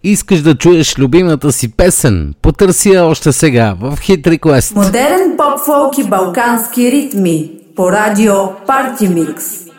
Искаш да чуеш любимата си песен? Потърси я още сега в Hit Request. Модерен поп-фолк и балкански ритми по радио Party Mix.